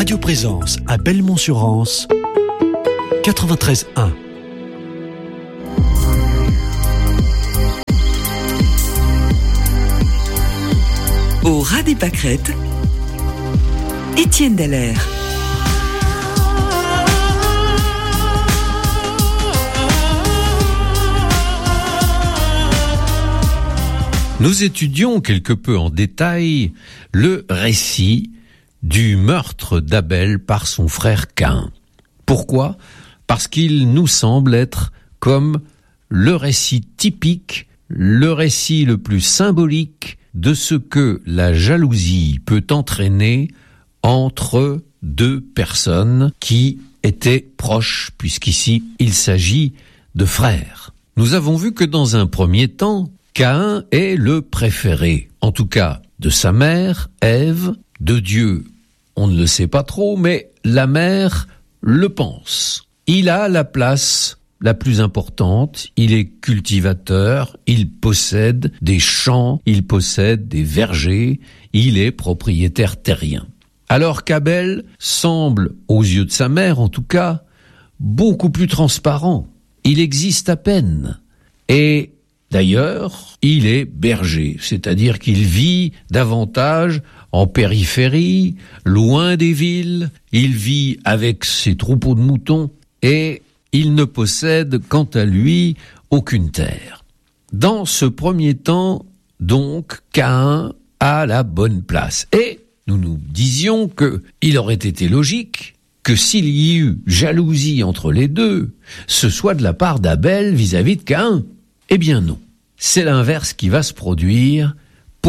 Radio Présence à Belmont-sur-Anse, 93.1. Au ras des pâquerettes, Étienne Dallaire. Nous étudions quelque peu en détail le récit du meurtre d'Abel par son frère Caïn. Pourquoi ? Parce qu'il nous semble être comme le récit typique, le récit le plus symbolique de ce que la jalousie peut entraîner entre deux personnes qui étaient proches, puisqu'ici il s'agit de frères. Nous avons vu que dans un premier temps, Caïn est le préféré, en tout cas de sa mère, Ève, de Dieu. On ne le sait pas trop, mais la mère le pense. Il a la place la plus importante, il est cultivateur, il possède des champs, il possède des vergers, il est propriétaire terrien. Alors qu'Abel semble, aux yeux de sa mère en tout cas, beaucoup plus transparent. Il existe à peine. Et d'ailleurs, il est berger, c'est-à-dire qu'il vit davantage en périphérie, loin des villes, il vit avec ses troupeaux de moutons et il ne possède, quant à lui, aucune terre. Dans ce premier temps, donc, Caïn a la bonne place. Et nous nous disions qu'il aurait été logique que s'il y eut jalousie entre les deux, ce soit de la part d'Abel vis-à-vis de Caïn. Eh bien non, c'est l'inverse qui va se produire. Pourquoi ?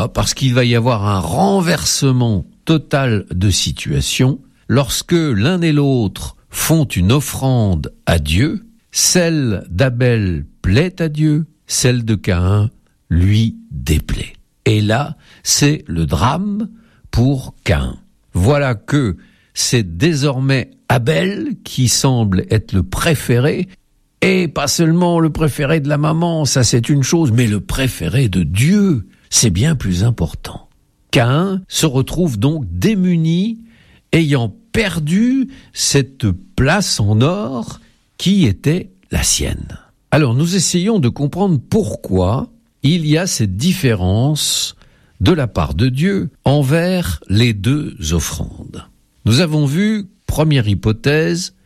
Parce qu'il va y avoir un renversement total de situation lorsque l'un et l'autre font une offrande à Dieu. Celle d'Abel plaît à Dieu, celle de Caïn lui déplaît. Et là, c'est le drame pour Caïn. Voilà que c'est désormais Abel qui semble être le préféré. Et pas seulement le préféré de la maman, ça c'est une chose, mais le préféré de Dieu, c'est bien plus important. Caïn se retrouve donc démuni, ayant perdu cette place en or qui était la sienne. Alors nous essayons de comprendre pourquoi il y a cette différence de la part de Dieu envers les deux offrandes. Nous avons vu, première hypothèse,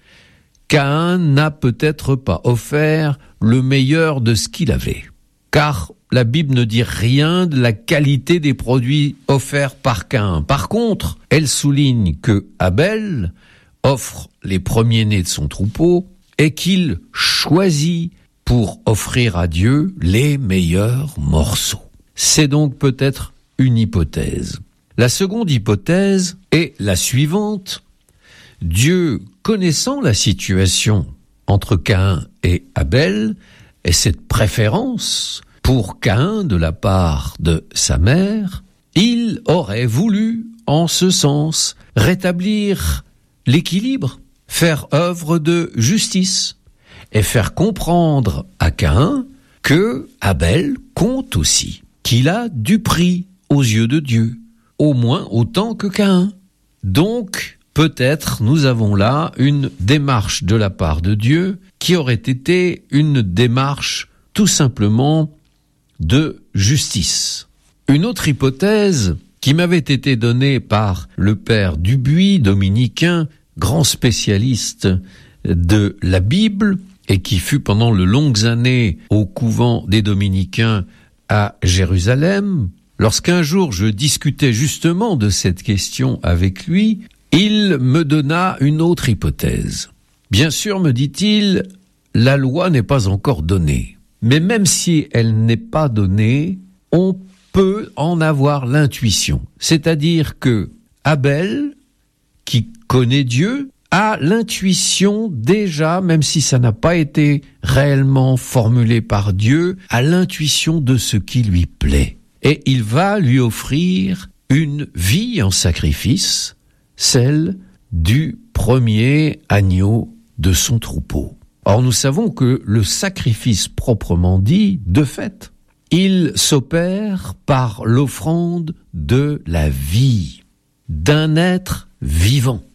Caïn n'a peut-être pas offert le meilleur de ce qu'il avait, car la Bible ne dit rien de la qualité des produits offerts par Caïn. Par contre, elle souligne que Abel offre les premiers-nés de son troupeau et qu'il choisit pour offrir à Dieu les meilleurs morceaux. C'est donc peut-être une hypothèse. La seconde hypothèse est la suivante. Dieu, connaissant la situation entre Caïn et Abel, et cette préférence pour Caïn de la part de sa mère, il aurait voulu, en ce sens, rétablir l'équilibre, faire œuvre de justice, et faire comprendre à Caïn que Abel compte aussi, qu'il a du prix aux yeux de Dieu, au moins autant que Caïn. Donc, peut-être nous avons là une démarche de la part de Dieu qui aurait été une démarche tout simplement de justice. Une autre hypothèse qui m'avait été donnée par le père Dubuis, dominicain, grand spécialiste de la Bible et qui fut pendant de longues années au couvent des dominicains à Jérusalem. Lorsqu'un jour je discutais justement de cette question avec lui, il me donna une autre hypothèse. Bien sûr, me dit-il, la loi n'est pas encore donnée. Mais même si elle n'est pas donnée, on peut en avoir l'intuition. C'est-à-dire que Abel, qui connaît Dieu, a l'intuition déjà, même si ça n'a pas été réellement formulé par Dieu, a l'intuition de ce qui lui plaît. Et il va lui offrir une vie en sacrifice, celle du premier agneau de son troupeau. Or, nous savons que le sacrifice proprement dit, de fait, il s'opère par l'offrande de la vie, d'un être vivant.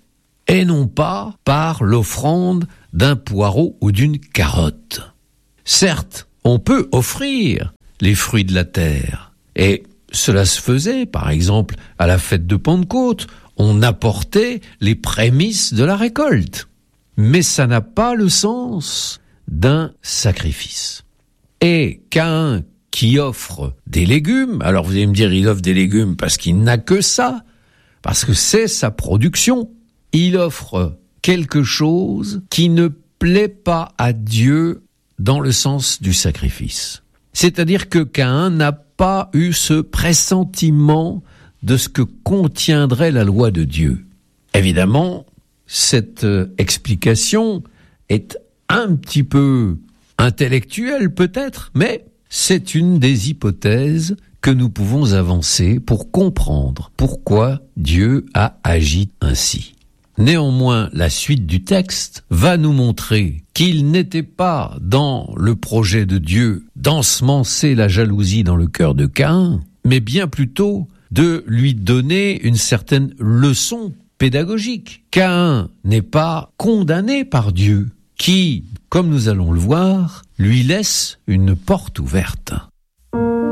et non pas par l'offrande d'un poireau ou d'une carotte. Certes, on peut offrir les fruits de la terre, et cela se faisait, par exemple, à la fête de Pentecôte, on apportait les prémices de la récolte. Mais ça n'a pas le sens d'un sacrifice. Et Caïn qui offre des légumes, alors vous allez me dire, il offre des légumes parce qu'il n'a que ça, parce que c'est sa production. Il offre quelque chose qui ne plaît pas à Dieu dans le sens du sacrifice. C'est-à-dire que Caïn n'a pas eu ce pressentiment de ce que contiendrait la loi de Dieu. Évidemment, cette explication est un petit peu intellectuelle peut-être, mais c'est une des hypothèses que nous pouvons avancer pour comprendre pourquoi Dieu a agi ainsi. Néanmoins, la suite du texte va nous montrer qu'il n'était pas dans le projet de Dieu d'ensemencer la jalousie dans le cœur de Caïn, mais bien plutôt de lui donner une certaine leçon pédagogique. Caïn n'est pas condamné par Dieu, qui, comme nous allons le voir, lui laisse une porte ouverte.